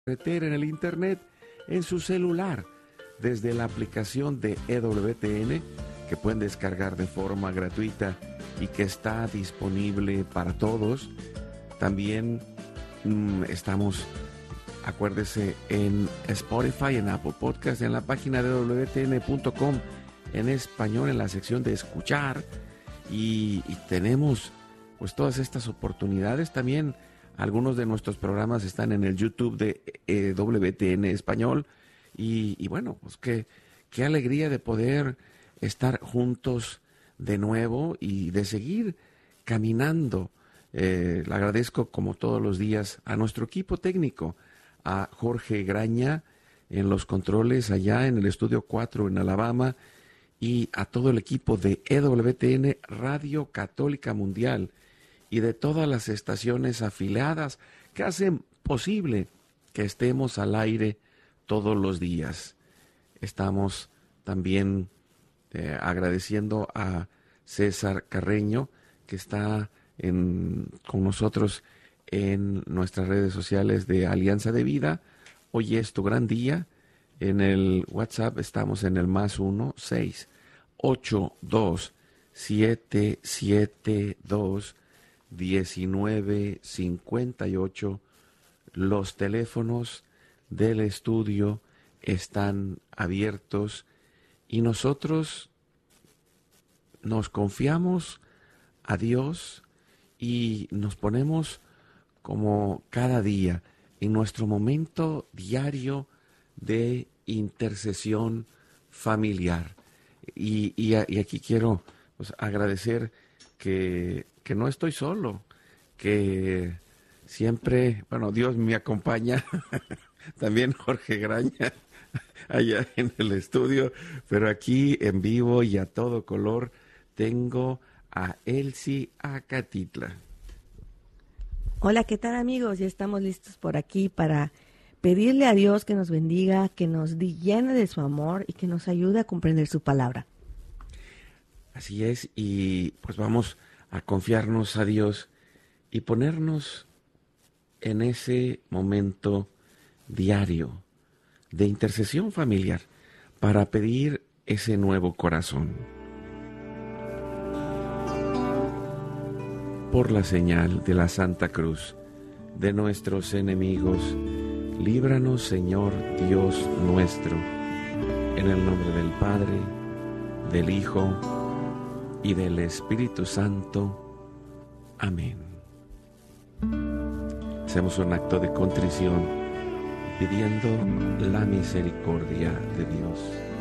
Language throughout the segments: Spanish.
en el internet, en su celular, desde la aplicación de EWTN, que pueden descargar de forma gratuita y que está disponible para todos. También estamos, acuérdese, en Spotify, en Apple Podcast, en la página de wtn.com, en español, en la sección de escuchar, y tenemos pues todas estas oportunidades. También algunos de nuestros programas están en el YouTube de WTN Español, y bueno, pues qué alegría de poder estar juntos de nuevo y de seguir caminando. Le agradezco como todos los días a nuestro equipo técnico, a Jorge Graña en los controles allá en el Estudio 4 en Alabama, y a todo el equipo de EWTN Radio Católica Mundial y de todas las estaciones afiliadas que hacen posible que estemos al aire todos los días. Estamos también agradeciendo a César Carreño, que está con nosotros en nuestras redes sociales de Alianza de Vida. Hoy es tu gran día. En el WhatsApp estamos en el +1 682 772 1958. Los teléfonos del estudio están abiertos y nosotros nos confiamos a Dios y nos ponemos como cada día en nuestro momento diario de intercesión familiar. Y aquí quiero pues agradecer que no estoy solo, que siempre, bueno, Dios me acompaña, también Jorge Graña allá en el estudio, pero aquí en vivo y a todo color tengo a Elsie Acatitla. Hola, ¿qué tal, amigos? Ya estamos listos por aquí para pedirle a Dios que nos bendiga, que nos llene de su amor y que nos ayude a comprender su palabra. Así es, y pues vamos a confiarnos a Dios y ponernos en ese momento diario de intercesión familiar para pedir ese nuevo corazón. Por la señal de la Santa Cruz de nuestros enemigos, líbranos, Señor Dios nuestro, en el nombre del Padre, del Hijo y del Espíritu Santo. Amén. Hacemos un acto de contrición pidiendo la misericordia de Dios.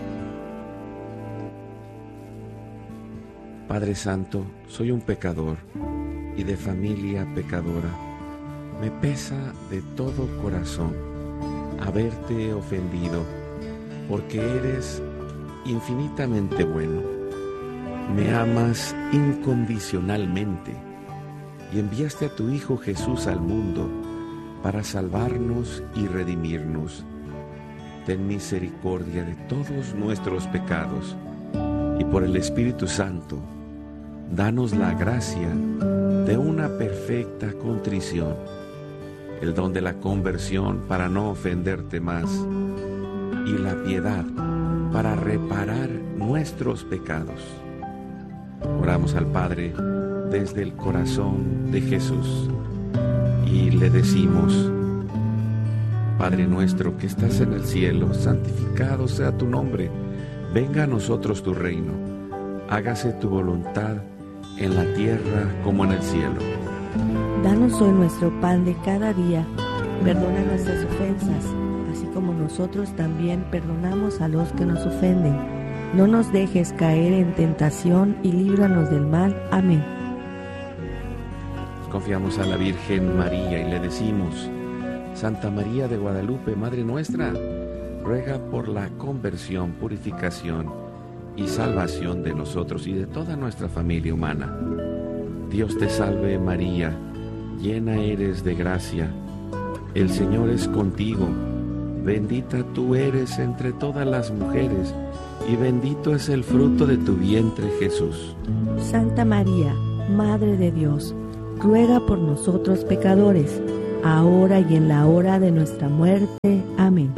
Padre Santo, soy un pecador y de familia pecadora. Me pesa de todo corazón haberte ofendido, porque eres infinitamente bueno. Me amas incondicionalmente y enviaste a tu Hijo Jesús al mundo para salvarnos y redimirnos. Ten misericordia de todos nuestros pecados y por el Espíritu Santo, danos la gracia de una perfecta contrición, el don de la conversión para no ofenderte más y la piedad para reparar nuestros pecados. Oramos al Padre desde el corazón de Jesús y le decimos: Padre nuestro que estás en el cielo, santificado sea tu nombre. Venga a nosotros tu reino. Hágase tu voluntad en la tierra como en el cielo. Danos hoy nuestro pan de cada día. Perdona nuestras ofensas, así como nosotros también perdonamos a los que nos ofenden. No nos dejes caer en tentación y líbranos del mal. Amén. Confiamos a la Virgen María y le decimos: Santa María de Guadalupe, Madre nuestra, ruega por la conversión, purificación y salvación de nosotros y de toda nuestra familia humana. Dios te salve María, llena eres de gracia, el Señor es contigo, bendita tú eres entre todas las mujeres, y bendito es el fruto de tu vientre, Jesús. Santa María, Madre de Dios, ruega por nosotros pecadores, ahora y en la hora de nuestra muerte. Amén.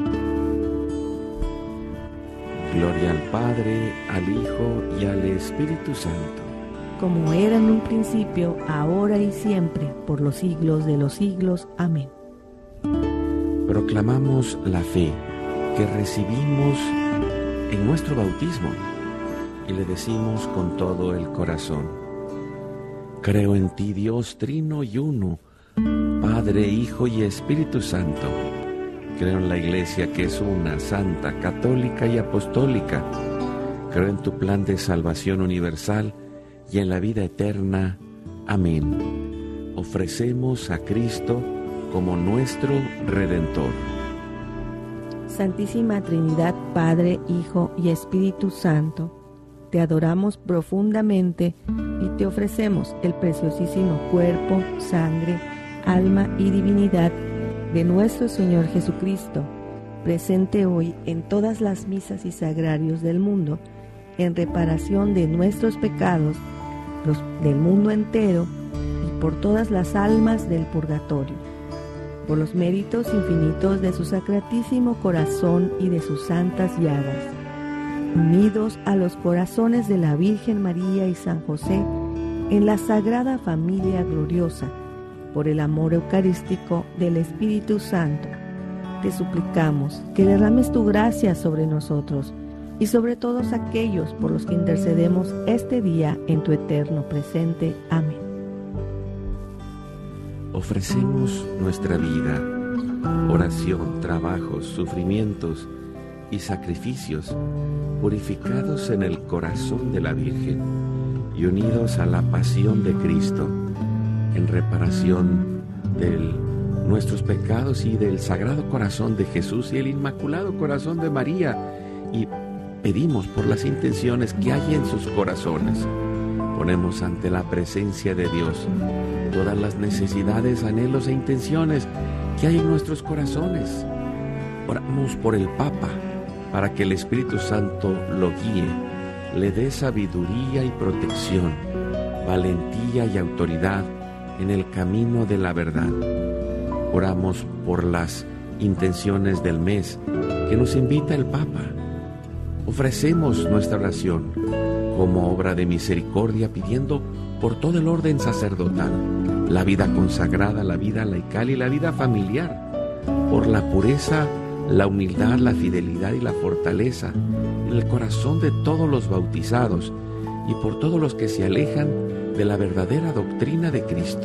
Gloria al Padre, al Hijo y al Espíritu Santo. Como era en un principio, ahora y siempre, por los siglos de los siglos. Amén. Proclamamos la fe que recibimos en nuestro bautismo y le decimos con todo el corazón: creo en ti, Dios trino y uno, Padre, Hijo y Espíritu Santo. Creo en la Iglesia que es una, santa, católica y apostólica. Creo en tu plan de salvación universal y en la vida eterna. Amén. Ofrecemos a Cristo como nuestro Redentor. Santísima Trinidad, Padre, Hijo y Espíritu Santo, te adoramos profundamente y te ofrecemos el preciosísimo cuerpo, sangre, alma y divinidad de nuestro Señor Jesucristo, presente hoy en todas las misas y sagrarios del mundo, en reparación de nuestros pecados, los del mundo entero y por todas las almas del purgatorio, por los méritos infinitos de su sacratísimo corazón y de sus santas llagas, unidos a los corazones de la Virgen María y San José en la Sagrada Familia Gloriosa, por el amor eucarístico del Espíritu Santo, te suplicamos que derrames tu gracia sobre nosotros y sobre todos aquellos por los que intercedemos este día en tu eterno presente. Amén. Ofrecemos nuestra vida, oración, trabajos, sufrimientos y sacrificios purificados en el corazón de la Virgen y unidos a la pasión de Cristo, en reparación de nuestros pecados y del Sagrado Corazón de Jesús y el Inmaculado Corazón de María, y pedimos por las intenciones que hay en sus corazones. Ponemos ante la presencia de Dios todas las necesidades, anhelos e intenciones que hay en nuestros corazones. Oramos por el Papa, para que el Espíritu Santo lo guíe, le dé sabiduría y protección, valentía y autoridad en el camino de la verdad. Oramos por las intenciones del mes que nos invita el Papa. Ofrecemos nuestra oración como obra de misericordia, pidiendo por todo el orden sacerdotal, la vida consagrada, la vida laical y la vida familiar, por la pureza, la humildad, la fidelidad y la fortaleza en el corazón de todos los bautizados y por todos los que se alejan de la verdadera doctrina de Cristo.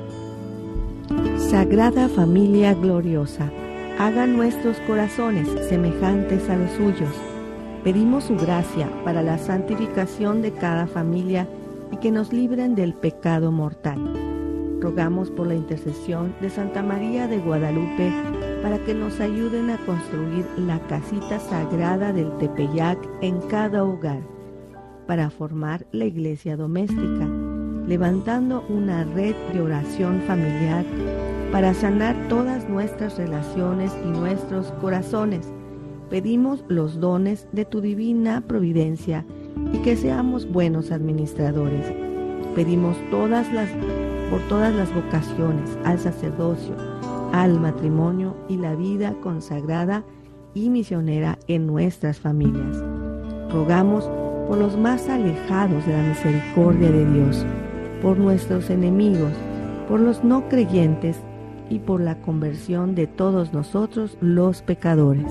Sagrada Familia Gloriosa, haga nuestros corazones semejantes a los suyos. Pedimos su gracia para la santificación de cada familia y que nos libren del pecado mortal. Rogamos por la intercesión de Santa María de Guadalupe para que nos ayuden a construir la casita sagrada del Tepeyac en cada hogar, para formar la iglesia doméstica, levantando una red de oración familiar para sanar todas nuestras relaciones y nuestros corazones. Pedimos los dones de tu divina providencia y que seamos buenos administradores. Pedimos por todas las vocaciones, al sacerdocio, al matrimonio y la vida consagrada y misionera en nuestras familias. Rogamos por los más alejados de la misericordia de Dios, por nuestros enemigos, por los no creyentes y por la conversión de todos nosotros los pecadores.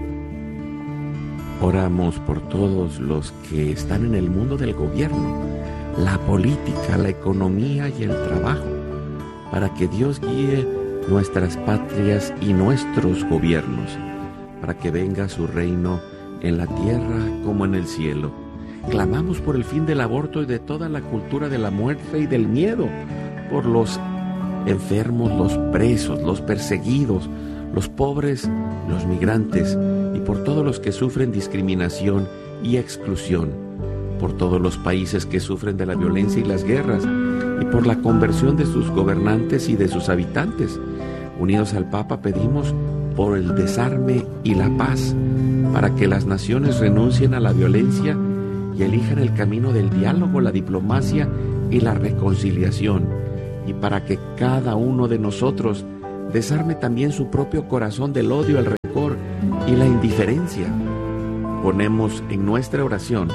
Oramos por todos los que están en el mundo del gobierno, la política, la economía y el trabajo, para que Dios guíe nuestras patrias y nuestros gobiernos, para que venga su reino en la tierra como en el cielo. Clamamos por el fin del aborto y de toda la cultura de la muerte y del miedo, por los enfermos, los presos, los perseguidos, los pobres, los migrantes y por todos los que sufren discriminación y exclusión, por todos los países que sufren de la violencia y las guerras y por la conversión de sus gobernantes y de sus habitantes. Unidos al Papa pedimos por el desarme y la paz, para que las naciones renuncien a la violencia y elijan el camino del diálogo, la diplomacia y la reconciliación, y para que cada uno de nosotros desarme también su propio corazón del odio, el rencor y la indiferencia. Ponemos en nuestra oración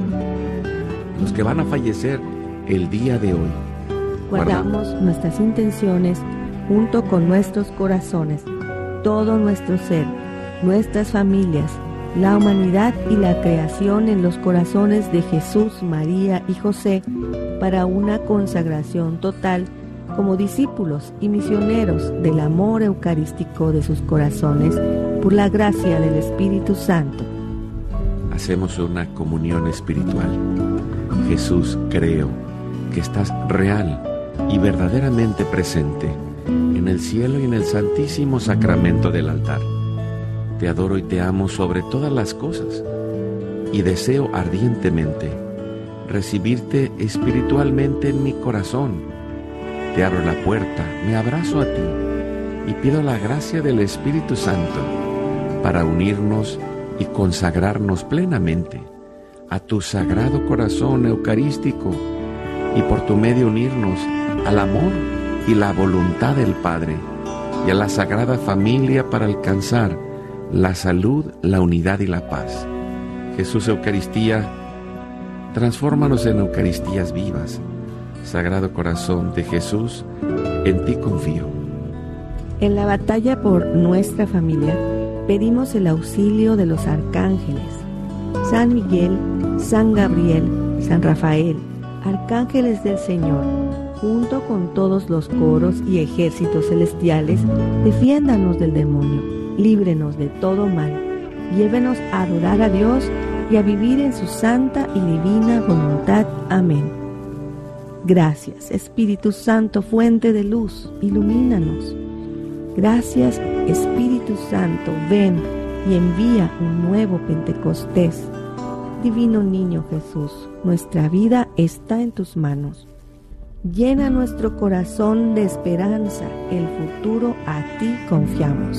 los que van a fallecer el día de hoy. Guardamos nuestras intenciones junto con nuestros corazones, todo nuestro ser, nuestras familias, la humanidad y la creación en los corazones de Jesús, María y José para una consagración total como discípulos y misioneros del amor eucarístico de sus corazones por la gracia del Espíritu Santo. Hacemos una comunión espiritual. Jesús, creo que estás real y verdaderamente presente en el cielo y en el santísimo sacramento del altar. Te adoro y te amo sobre todas las cosas y deseo ardientemente recibirte espiritualmente en mi corazón. Te abro la puerta, me abrazo a ti y pido la gracia del Espíritu Santo para unirnos y consagrarnos plenamente a tu sagrado corazón eucarístico y por tu medio unirnos al amor y la voluntad del Padre y a la Sagrada Familia para alcanzar la salud, la unidad y la paz. Jesús Eucaristía, transfórmanos en Eucaristías vivas. Sagrado Corazón de Jesús, en ti confío. En la batalla por nuestra familia, pedimos el auxilio de los arcángeles, San Miguel, San Gabriel, San Rafael, arcángeles del Señor, junto con todos los coros y ejércitos celestiales, defiéndanos del demonio, líbrenos de todo mal, llévenos a adorar a Dios y a vivir en su santa y divina voluntad. Amén. Gracias, Espíritu Santo, fuente de luz, ilumínanos. Gracias, Espíritu Santo, ven y envía un nuevo Pentecostés. Divino Niño Jesús, nuestra vida está en tus manos. Llena nuestro corazón de esperanza, el futuro a ti confiamos.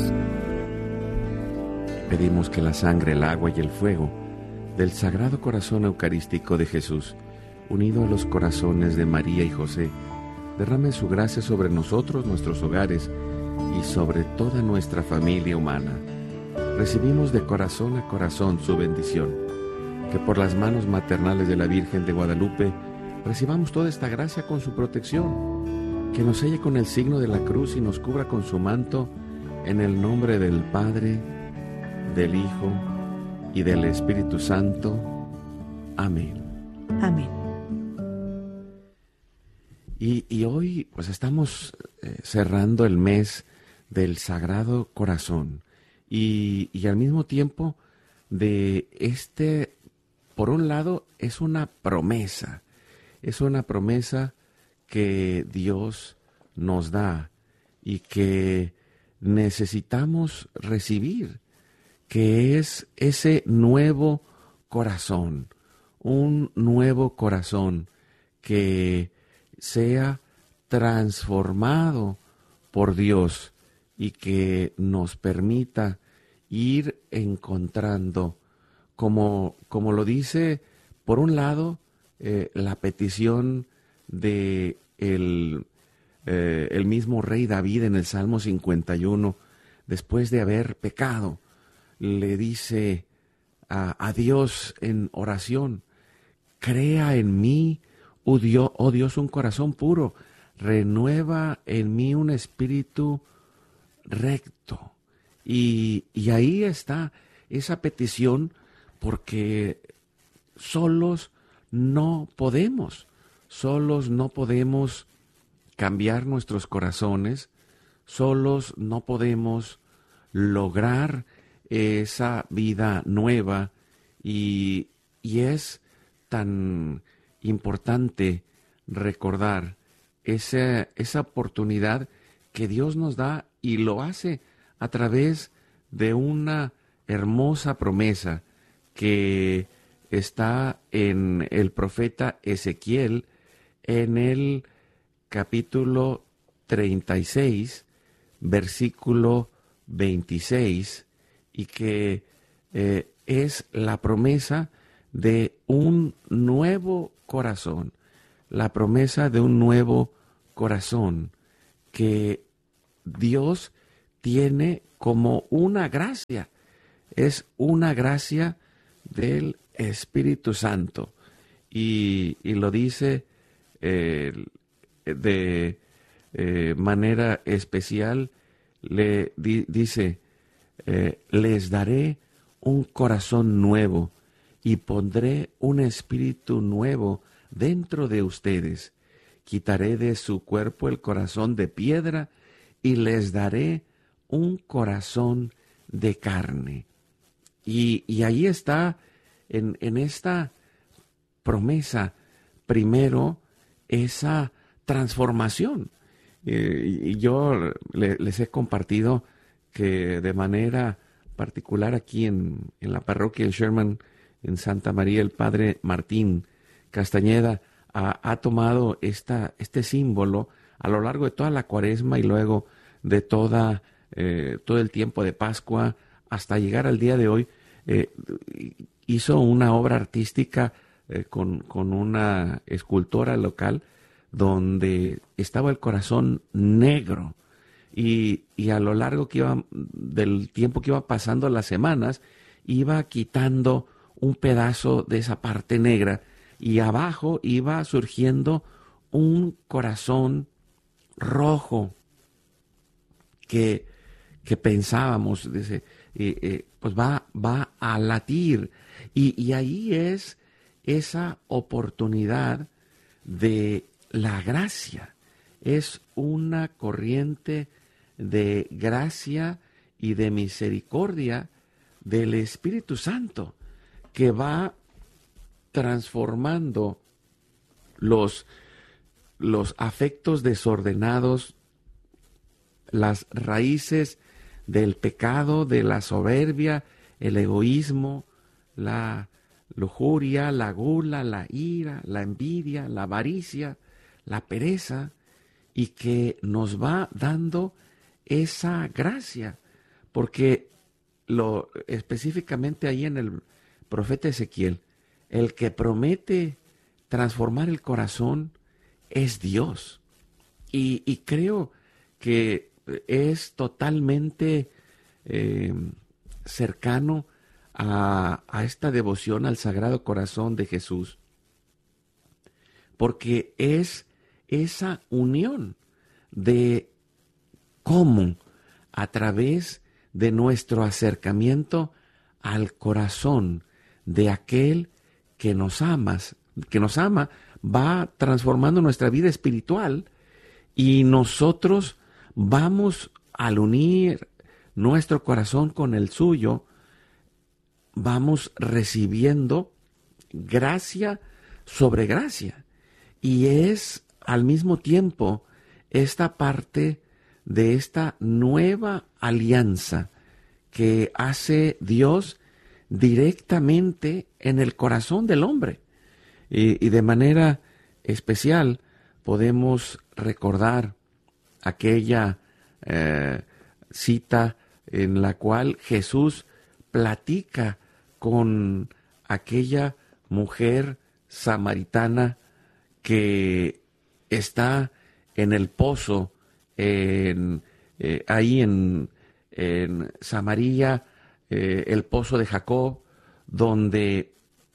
Pedimos que la sangre, el agua y el fuego del Sagrado Corazón Eucarístico de Jesús, unido a los corazones de María y José, derrame su gracia sobre nosotros, nuestros hogares y sobre toda nuestra familia humana. Recibimos de corazón a corazón su bendición. Que por las manos maternales de la Virgen de Guadalupe recibamos toda esta gracia con su protección. Que nos selle con el signo de la cruz y nos cubra con su manto, en el nombre del Padre, del Hijo y del Espíritu Santo. Amén. Amén. Y hoy pues estamos cerrando el mes del Sagrado Corazón y al mismo tiempo de por un lado es una promesa que Dios nos da y que necesitamos recibir, que es ese nuevo corazón, un nuevo corazón que sea transformado por Dios y que nos permita ir encontrando, como lo dice, por un lado, la petición de el mismo rey David en el Salmo 51, después de haber pecado, le dice a Dios en oración: crea en mí, oh Dios, un corazón puro, renueva en mí un espíritu recto. Y ahí está esa petición, porque solos no podemos cambiar nuestros corazones, solos no podemos lograr esa vida nueva, y es tan importante recordar esa oportunidad que Dios nos da, y lo hace a través de una hermosa promesa que está en el profeta Ezequiel, en el capítulo 36, versículo 26, y que es la promesa de un nuevo corazón, la promesa de un nuevo corazón que Dios tiene como una gracia. Es una gracia del Espíritu Santo. Y lo dice de manera especial, dice, les daré un corazón nuevo y pondré un espíritu nuevo dentro de ustedes. Quitaré de su cuerpo el corazón de piedra y les daré un corazón de carne. Y ahí está en esta promesa, primero, esa transformación. Y yo les he compartido que de manera particular aquí en la parroquia de Sherman, en Santa María, el padre Martín Castañeda ha tomado este símbolo a lo largo de toda la Cuaresma y luego de todo el tiempo de Pascua hasta llegar al día de hoy. Hizo una obra artística con una escultora local donde estaba el corazón negro y a lo largo del tiempo que iba pasando las semanas, iba quitando un pedazo de esa parte negra y abajo iba surgiendo un corazón rojo que pensábamos, pues va a latir. Y ahí es esa oportunidad de la gracia. Es una corriente de gracia y de misericordia del Espíritu Santo que va transformando los afectos desordenados, las raíces del pecado, de la soberbia, el egoísmo, la lujuria, la gula, la ira, la envidia, la avaricia, la pereza, y que nos va dando esa gracia, porque específicamente ahí en el profeta Ezequiel, el que promete transformar el corazón es Dios. Y creo que es totalmente cercano a esta devoción al Sagrado Corazón de Jesús, porque es esa unión de cómo a través de nuestro acercamiento al corazón de aquel que nos ama, va transformando nuestra vida espiritual y nosotros vamos al unir nuestro corazón con el suyo, vamos recibiendo gracia sobre gracia. Y es al mismo tiempo esta parte de esta nueva alianza que hace Dios directamente en el corazón del hombre. Y de manera especial podemos recordar aquella cita en la cual Jesús platica con aquella mujer samaritana que está en el pozo, ahí en Samaria, el pozo de Jacob, donde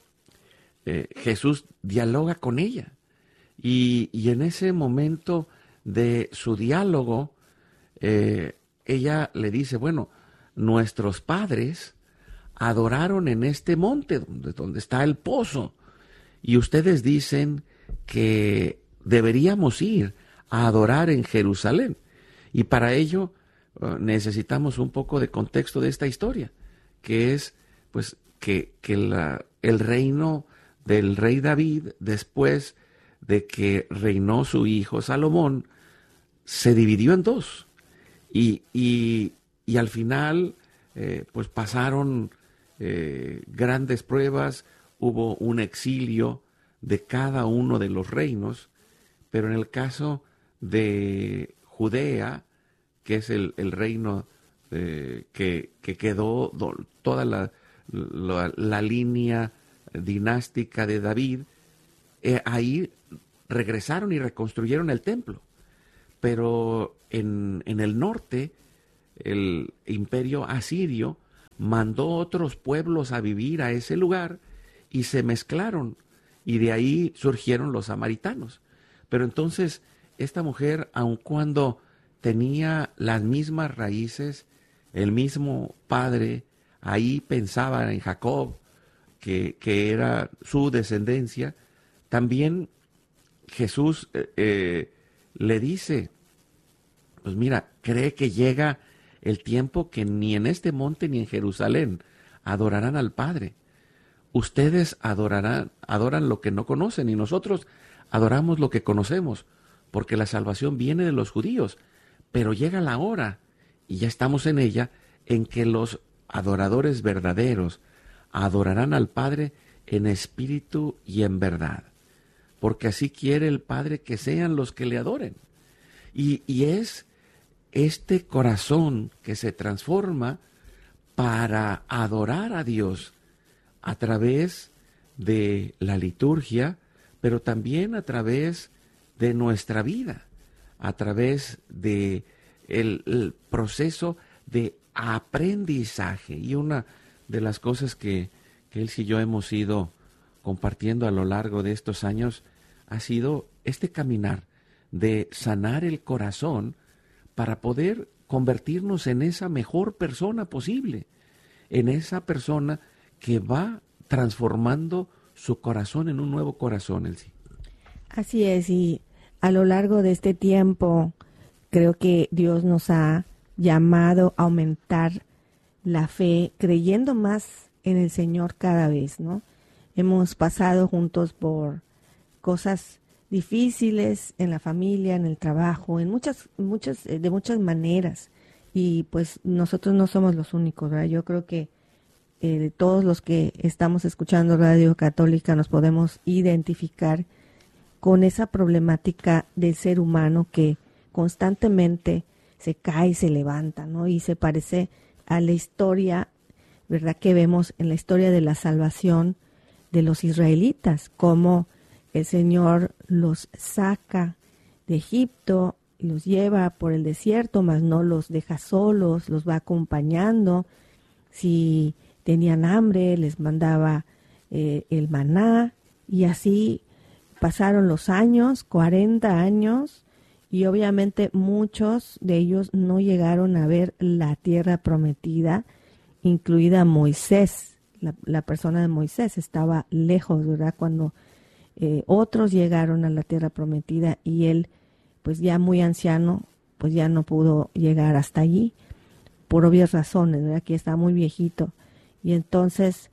Jesús dialoga con ella. Y en ese momento de su diálogo, ella le dice, bueno, nuestros padres adoraron en este monte donde está el pozo, y ustedes dicen que deberíamos ir a adorar en Jerusalén. Y para ello necesitamos un poco de contexto de esta historia, que es pues que el reino del rey David, después de que reinó su hijo Salomón, se dividió en dos. Y al final pues pasaron grandes pruebas, hubo un exilio de cada uno de los reinos, pero en el caso de Judea, que es el reino que quedó toda la línea dinástica de David, ahí regresaron y reconstruyeron el templo. pero en el norte el imperio asirio mandó otros pueblos a vivir a ese lugar y se mezclaron, y de ahí surgieron los samaritanos. Pero entonces esta mujer, aun cuando tenía las mismas raíces, el mismo padre, ahí pensaba en Jacob, que era su descendencia, también Jesús le dice, pues mira, cree que llega el tiempo que ni en este monte ni en Jerusalén adorarán al Padre. Ustedes adoran lo que no conocen, y nosotros adoramos lo que conocemos, porque la salvación viene de los judíos. Pero llega la hora, y ya estamos en ella, en que los adoradores verdaderos adorarán al Padre en espíritu y en verdad, porque así quiere el Padre que sean los que le adoren. Y es este corazón que se transforma para adorar a Dios a través de la liturgia, pero también a través de nuestra vida, a través de el proceso de aprendizaje. Y una de las cosas que él y yo hemos ido compartiendo a lo largo de estos años ha sido este caminar de sanar el corazón para poder convertirnos en esa mejor persona posible, en esa persona que va transformando su corazón en un nuevo corazón, Elsie. Así es, y a lo largo de este tiempo creo que Dios nos ha llamado a aumentar la fe, creyendo más en el Señor cada vez, ¿no? Hemos pasado juntos por cosas difíciles en la familia, en el trabajo, de muchas maneras, y pues nosotros no somos los únicos, ¿verdad? Yo creo que todos los que estamos escuchando Radio Católica nos podemos identificar con esa problemática del ser humano que constantemente se cae y se levanta, ¿no? Y se parece a la historia, ¿verdad?, que vemos en la historia de la salvación de los israelitas, cómo el Señor los saca de Egipto, los lleva por el desierto, mas no los deja solos, los va acompañando. Si tenían hambre, les mandaba el maná, y así pasaron los años, 40 años, y obviamente muchos de ellos no llegaron a ver la tierra prometida, incluida Moisés. La persona de Moisés estaba lejos, ¿verdad?, cuando otros llegaron a la tierra prometida, y él, pues ya muy anciano, pues ya no pudo llegar hasta allí, por obvias razones, ¿verdad?, que está muy viejito. Y entonces,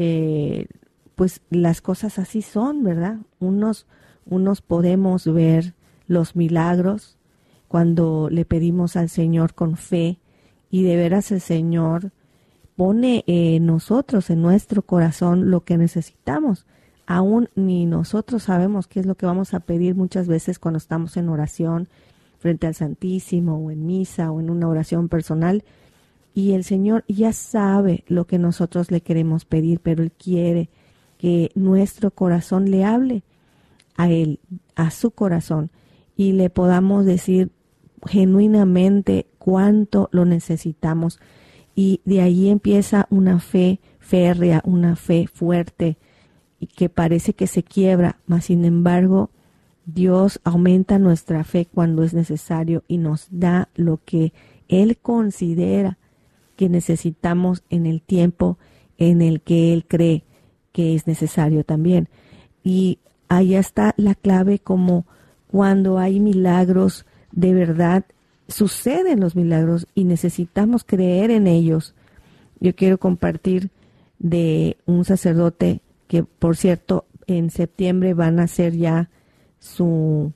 pues las cosas así son, ¿verdad? Unos podemos ver los milagros cuando le pedimos al Señor con fe, y de veras el Señor pone en nosotros, en nuestro corazón, lo que necesitamos. Aún ni nosotros sabemos qué es lo que vamos a pedir muchas veces cuando estamos en oración frente al Santísimo, o en misa, o en una oración personal, y el Señor ya sabe lo que nosotros le queremos pedir, pero Él quiere que nuestro corazón le hable a Él, a su corazón, y le podamos decir genuinamente cuánto lo necesitamos. Y de ahí empieza una fe férrea, una fe fuerte, y que parece que se quiebra, mas sin embargo Dios aumenta nuestra fe cuando es necesario y nos da lo que Él considera que necesitamos en el tiempo en el que Él cree que es necesario también. Y ahí está la clave, como cuando hay milagros, de verdad suceden los milagros y necesitamos creer en ellos. Yo quiero compartir de un sacerdote que, por cierto, en septiembre van a hacer ya su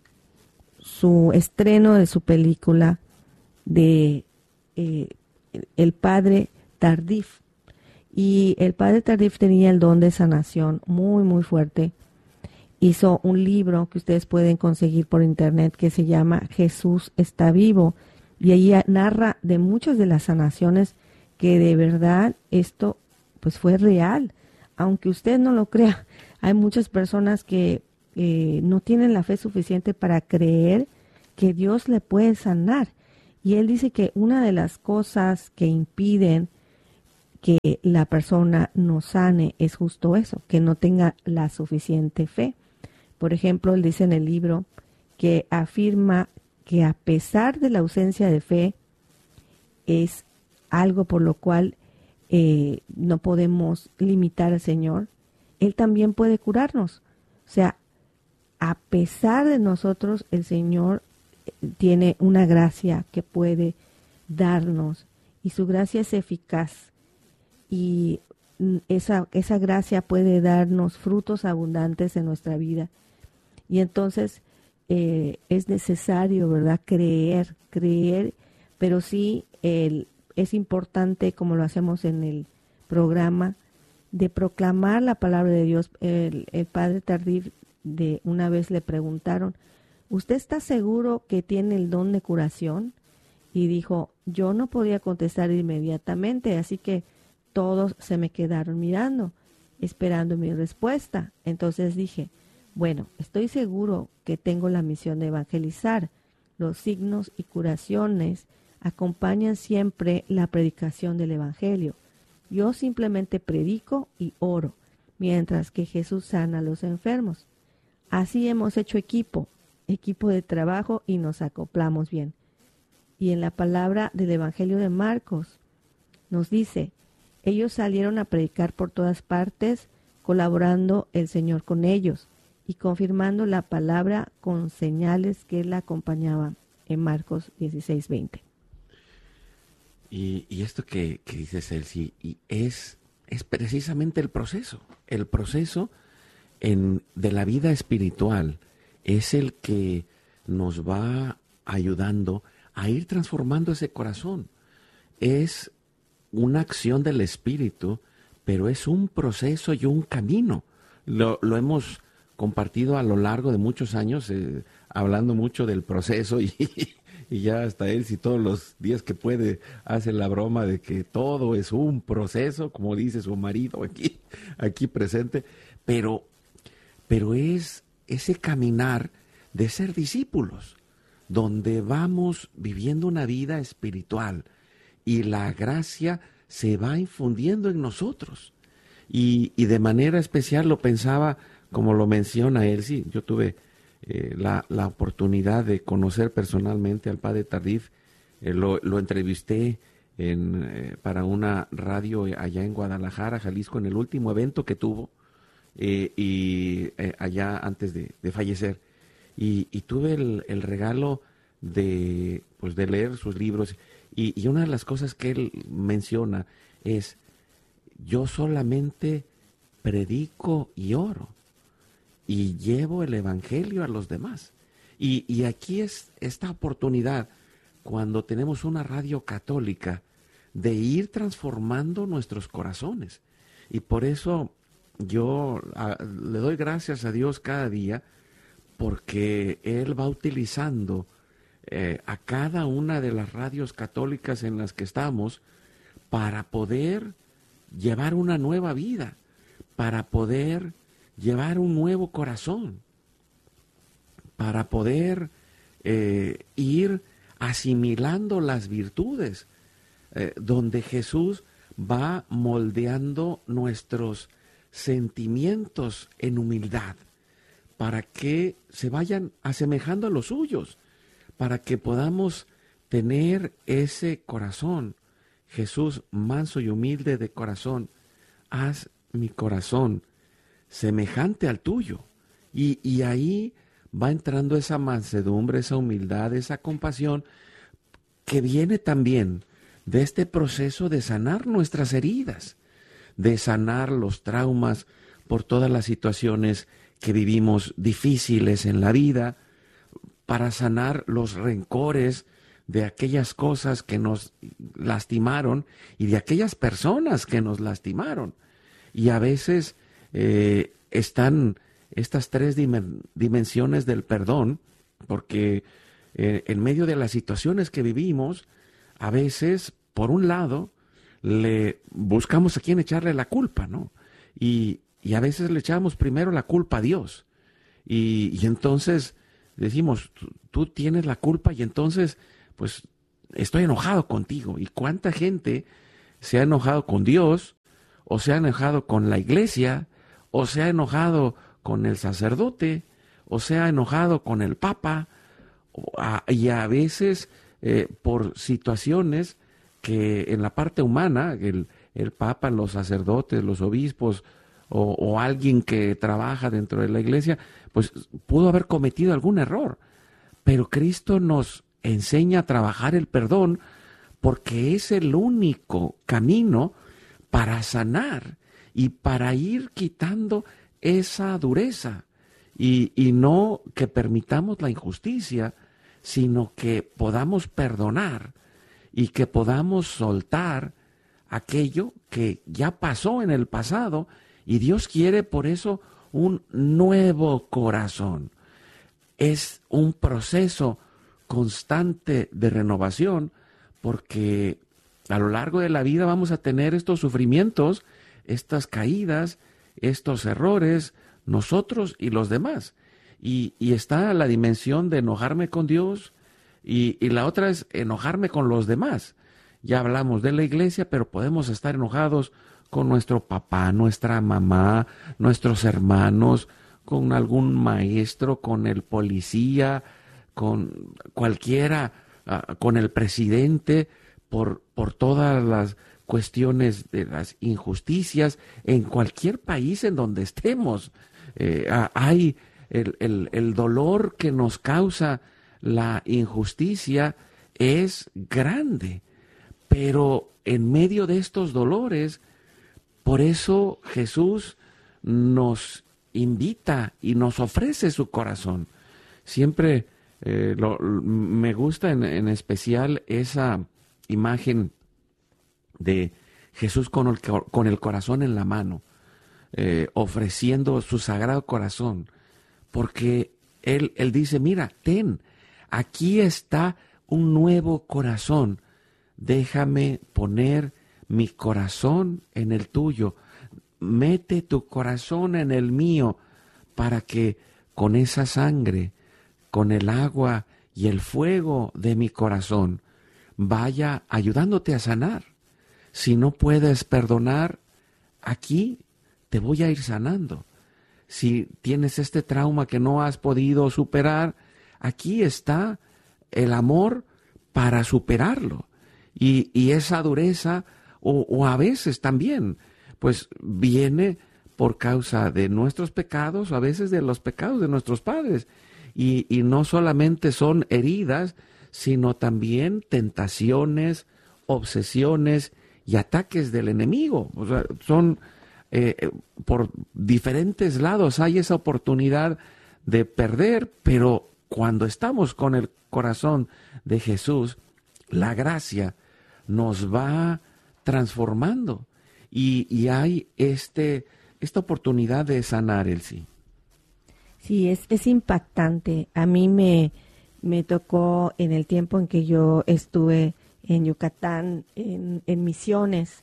estreno de su película de el padre Tardif. Y el padre Tardif tenía el don de sanación muy, muy fuerte. Hizo un libro que ustedes pueden conseguir por internet que se llama Jesús está vivo. Y ahí narra de muchas de las sanaciones que de verdad esto pues fue real. Aunque usted no lo crea, hay muchas personas que no tienen la fe suficiente para creer que Dios le puede sanar. Y él dice que una de las cosas que impiden que la persona no sane es justo eso, que no tenga la suficiente fe. Por ejemplo, él dice en el libro que afirma que a pesar de la ausencia de fe, es algo por lo cual no podemos limitar al Señor. Él también puede curarnos. O sea, a pesar de nosotros, el Señor tiene una gracia que puede darnos, y su gracia es eficaz, y esa gracia puede darnos frutos abundantes en nuestra vida. Y entonces es necesario, ¿verdad?, creer, pero sí es importante, como lo hacemos en el programa, de proclamar la palabra de Dios. El padre Tardif, de una vez le preguntaron, ¿usted está seguro que tiene el don de curación? Y dijo, yo no podía contestar inmediatamente, así que todos se me quedaron mirando, esperando mi respuesta. Entonces dije, bueno, estoy seguro que tengo la misión de evangelizar. Los signos y curaciones acompañan siempre la predicación del Evangelio. Yo simplemente predico y oro, mientras que Jesús sana a los enfermos. Así hemos hecho equipo de trabajo, y nos acoplamos bien. Y en la palabra del Evangelio de Marcos nos dice, ellos salieron a predicar por todas partes, colaborando el Señor con ellos y confirmando la palabra con señales que la acompañaban, en Marcos 16:20. Y esto que dice Celsi, y es precisamente el proceso de la vida espiritual, es el que nos va ayudando a ir transformando ese corazón. Es una acción del Espíritu, pero es un proceso y un camino. Lo hemos compartido a lo largo de muchos años, hablando mucho del proceso, y ya hasta él, si todos los días que puede, hace la broma de que todo es un proceso, como dice su marido aquí presente, pero es ese caminar de ser discípulos, donde vamos viviendo una vida espiritual y la gracia se va infundiendo en nosotros. Y de manera especial lo pensaba, como lo menciona él, sí, yo tuve la oportunidad de conocer personalmente al padre Tardif. Lo entrevisté para una radio allá en Guadalajara, Jalisco, en el último evento que tuvo, allá antes de fallecer. Y tuve el regalo de leer sus libros, y una de las cosas que él menciona es, yo solamente predico y oro, y llevo el evangelio a los demás. Y aquí es esta oportunidad, cuando tenemos una radio católica, de ir transformando nuestros corazones. Y por eso yo le doy gracias a Dios cada día, porque Él va utilizando a cada una de las radios católicas en las que estamos para poder llevar una nueva vida, para poder llevar un nuevo corazón, para poder ir asimilando las virtudes, donde Jesús va moldeando nuestros sentimientos en humildad, para que se vayan asemejando a los suyos, para que podamos tener ese corazón. Jesús, manso y humilde de corazón, haz mi corazón semejante al tuyo. Y ahí va entrando esa mansedumbre, esa humildad, esa compasión, que viene también de este proceso de sanar nuestras heridas, de sanar los traumas por todas las situaciones que vivimos difíciles en la vida, para sanar los rencores de aquellas cosas que nos lastimaron y de aquellas personas que nos lastimaron. Y a veces están estas tres dimensiones del perdón, porque en medio de las situaciones que vivimos, a veces, por un lado, le buscamos a quién echarle la culpa, ¿no? Y a veces le echamos primero la culpa a Dios. Y entonces decimos, tú tienes la culpa y entonces, pues, estoy enojado contigo. ¿Y cuánta gente se ha enojado con Dios, o se ha enojado con la iglesia, o se ha enojado con el sacerdote, o se ha enojado con el Papa, y a veces por situaciones que en la parte humana, el Papa, los sacerdotes, los obispos, o alguien que trabaja dentro de la iglesia, pues pudo haber cometido algún error. Pero Cristo nos enseña a trabajar el perdón porque es el único camino para sanar y para ir quitando esa dureza y no que permitamos la injusticia, sino que podamos perdonar y que podamos soltar aquello que ya pasó en el pasado, y Dios quiere por eso un nuevo corazón. Es un proceso constante de renovación, porque a lo largo de la vida vamos a tener estos sufrimientos, estas caídas, estos errores, nosotros y los demás. Y está la dimensión de enojarme con Dios, y la otra es enojarme con los demás. Ya hablamos de la iglesia, pero podemos estar enojados con nuestro papá, nuestra mamá, nuestros hermanos, con algún maestro, con el policía, con cualquiera, con el presidente, por todas las cuestiones de las injusticias en cualquier país en donde estemos. Hay el dolor que nos causa la injusticia es grande, pero en medio de estos dolores, por eso Jesús nos invita y nos ofrece su corazón. Siempre me gusta en especial esa imagen de Jesús con el corazón en la mano, ofreciendo su sagrado corazón, porque Él dice, mira, ten, aquí está un nuevo corazón, déjame poner mi corazón en el tuyo, mete tu corazón en el mío, para que con esa sangre, con el agua y el fuego de mi corazón, vaya ayudándote a sanar. Si no puedes perdonar, aquí te voy a ir sanando. Si tienes este trauma que no has podido superar, aquí está el amor para superarlo. Y esa dureza, o a veces también, pues viene por causa de nuestros pecados, o a veces de los pecados de nuestros padres. Y no solamente son heridas, sino también tentaciones, obsesiones y ataques del enemigo. O sea, son por diferentes lados hay esa oportunidad de perder, pero cuando estamos con el corazón de Jesús, la gracia nos va transformando y hay esta oportunidad de sanar, Elsie. Sí, es impactante. A mí me tocó en el tiempo en que yo estuve en Yucatán, en misiones,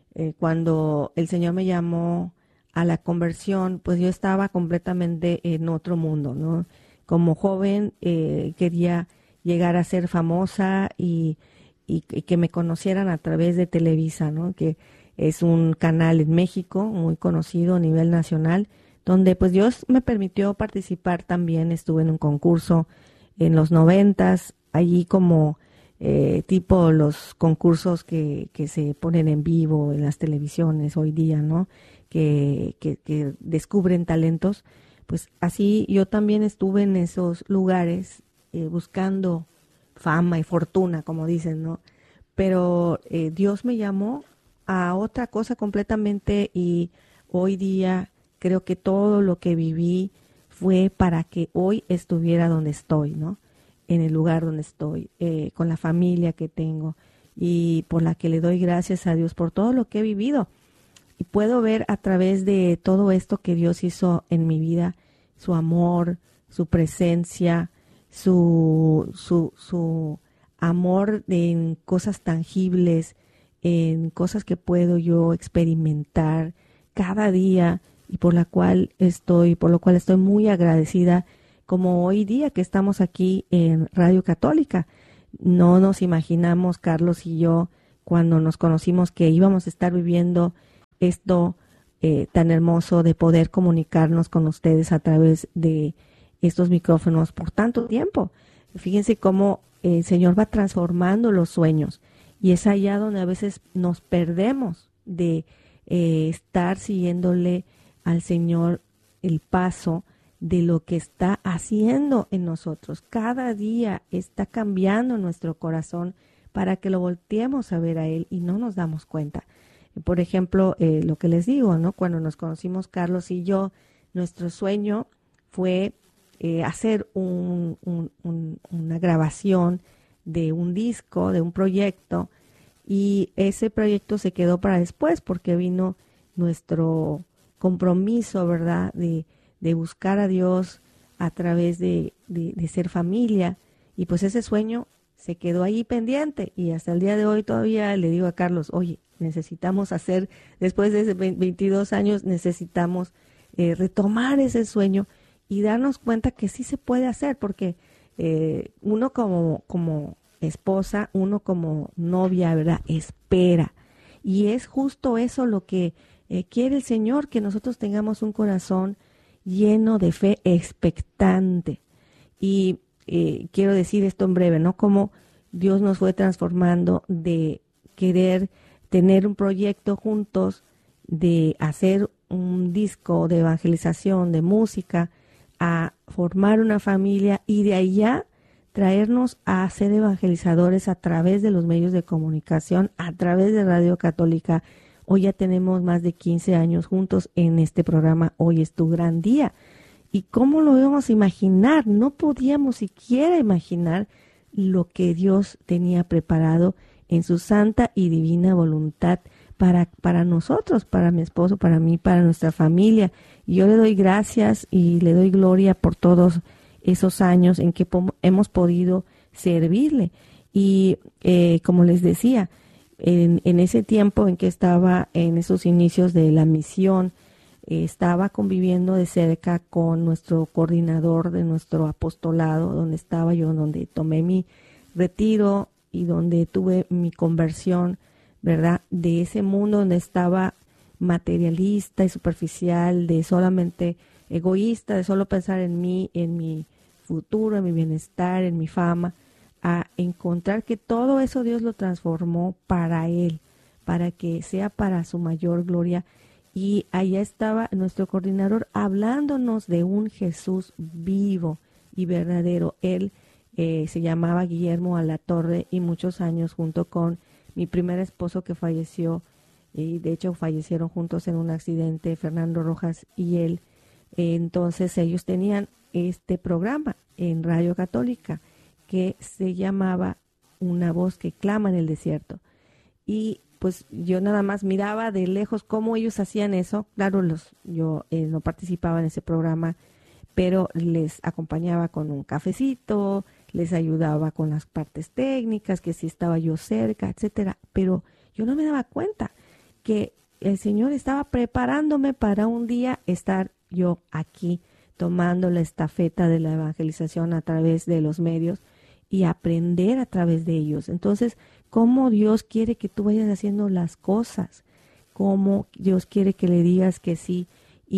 cuando el Señor me llamó a la conversión, pues yo estaba completamente en otro mundo, ¿no? Como joven quería llegar a ser famosa y que me conocieran a través de Televisa, ¿no? Que es un canal en México muy conocido a nivel nacional, donde pues Dios me permitió participar también. Estuve en un concurso en los 90s, allí como tipo los concursos que se ponen en vivo en las televisiones hoy día, ¿no? Que descubren talentos. Pues así yo también estuve en esos lugares buscando fama y fortuna, como dicen, ¿no? Pero Dios me llamó a otra cosa completamente, y hoy día creo que todo lo que viví fue para que hoy estuviera donde estoy, ¿no? En el lugar donde estoy, con la familia que tengo, y por la que le doy gracias a Dios por todo lo que he vivido. Y puedo ver a través de todo esto que Dios hizo en mi vida, su amor, su presencia, su amor en cosas tangibles, en cosas que puedo yo experimentar cada día, y por lo cual estoy muy agradecida como hoy día que estamos aquí en Radio Católica. No nos imaginamos, Carlos y yo, cuando nos conocimos, que íbamos a estar viviendo esto tan hermoso de poder comunicarnos con ustedes a través de estos micrófonos por tanto tiempo. Fíjense cómo el Señor va transformando los sueños, y es allá donde a veces nos perdemos de estar siguiéndole al Señor el paso de lo que está haciendo en nosotros. Cada día está cambiando nuestro corazón para que lo volteemos a ver a Él y no nos damos cuenta. Por ejemplo, lo que les digo, ¿no? Cuando nos conocimos, Carlos y yo, nuestro sueño fue hacer una grabación de un disco, de un proyecto, y ese proyecto se quedó para después porque vino nuestro compromiso, ¿verdad?, de buscar a Dios a través de ser familia, y pues ese sueño se quedó ahí pendiente, y hasta el día de hoy todavía le digo a Carlos, oye, necesitamos hacer, después de 22 años, necesitamos retomar ese sueño y darnos cuenta que sí se puede hacer, porque uno como esposa, uno como novia, ¿verdad?, espera, y es justo eso lo que quiere el Señor, que nosotros tengamos un corazón lleno de fe, expectante. Y quiero decir esto en breve, ¿no? Como Dios nos fue transformando de querer tener un proyecto juntos, de hacer un disco de evangelización, de música, a formar una familia, y de allá traernos a ser evangelizadores a través de los medios de comunicación, a través de Radio Católica. Hoy ya tenemos más de 15 años juntos en este programa, Hoy es tu gran día. ¿Y cómo lo íbamos a imaginar? No podíamos siquiera imaginar lo que Dios tenía preparado en su santa y divina voluntad para nosotros, para mi esposo, para mí, para nuestra familia. Y yo le doy gracias y le doy gloria por todos esos años en que hemos podido servirle. Y como les decía, en ese tiempo en que estaba en esos inicios de la misión, estaba conviviendo de cerca con nuestro coordinador de nuestro apostolado, donde estaba yo, donde tomé mi retiro y donde tuve mi conversión, ¿verdad?, de ese mundo donde estaba materialista y superficial, de solamente egoísta, de solo pensar en mí, en mi futuro, en mi bienestar, en mi fama, a encontrar que todo eso Dios lo transformó para Él, para que sea para su mayor gloria. Y allá estaba nuestro coordinador hablándonos de un Jesús vivo y verdadero. Él se llamaba Guillermo Alatorre, y muchos años junto con mi primer esposo que falleció, y de hecho fallecieron juntos en un accidente, Fernando Rojas y él. Entonces ellos tenían este programa en Radio Católica que se llamaba Una voz que clama en el desierto. Y pues yo nada más miraba de lejos cómo ellos hacían eso. Claro, yo no participaba en ese programa, pero les acompañaba con un cafecito, les ayudaba con las partes técnicas, que si estaba yo cerca, etcétera. Pero yo no me daba cuenta que el Señor estaba preparándome para un día estar yo aquí tomando la estafeta de la evangelización a través de los medios y aprender a través de ellos. Entonces, cómo Dios quiere que tú vayas haciendo las cosas, cómo Dios quiere que le digas que sí.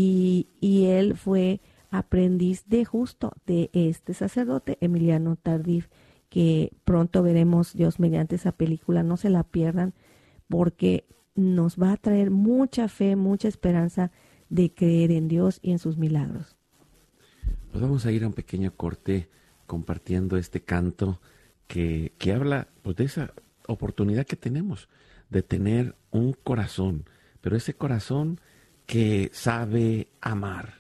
Y él fue aprendiz de justo de este sacerdote, Emiliano Tardif, que pronto veremos, Dios mediante, esa película. No se la pierdan, porque nos va a traer mucha fe, mucha esperanza de creer en Dios y en sus milagros. Pues vamos a ir a un pequeño corte compartiendo este canto que habla pues de esa oportunidad que tenemos de tener un corazón, pero ese corazón que sabe amar,